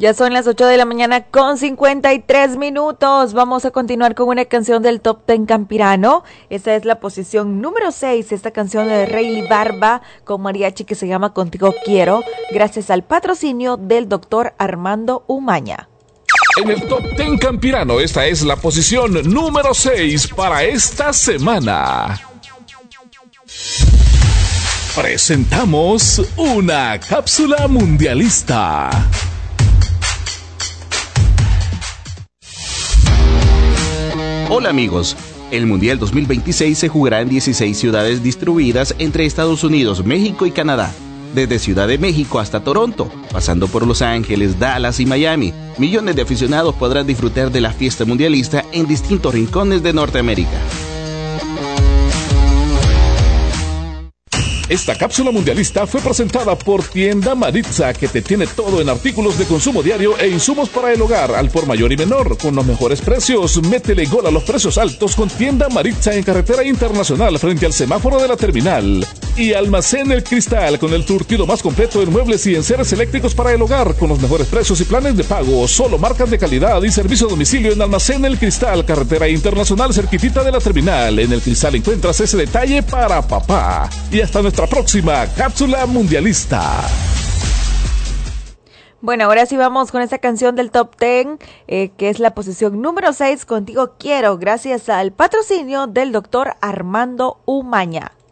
Ya son las 8 de la mañana con 53 minutos. Vamos a continuar con una canción del Top 10 Campirano. Esta es la posición número 6. Esta canción de Rayleigh Barba con mariachi que se llama Contigo Quiero, gracias al patrocinio del doctor Armando Umaña. En el Top 10 Campirano, esta es la posición número 6 para esta semana. Presentamos una cápsula mundialista. Hola amigos, el Mundial 2026 se jugará en 16 ciudades distribuidas entre Estados Unidos, México y Canadá. Desde Ciudad de México hasta Toronto, pasando por Los Ángeles, Dallas y Miami, millones de aficionados podrán disfrutar de la fiesta mundialista en distintos rincones de Norteamérica. Esta cápsula mundialista fue presentada por Tienda Maritza, que te tiene todo en artículos de consumo diario e insumos para el hogar, al por mayor y menor, con los mejores precios. Métele gol a los precios altos con Tienda Maritza en Carretera Internacional frente al semáforo de la terminal. Y Almacén El Cristal, con el surtido más completo en muebles y enseres eléctricos para el hogar, con los mejores precios y planes de pago, solo marcas de calidad y servicio a domicilio en Almacén El Cristal, Carretera Internacional, cerquitita de la terminal. En El Cristal encuentras ese detalle para papá. Y hasta nuestra próxima cápsula mundialista. Bueno, ahora sí vamos con esta canción del Top 10, que es la posición número 6, Contigo Quiero, gracias al patrocinio del doctor Armando Umaña.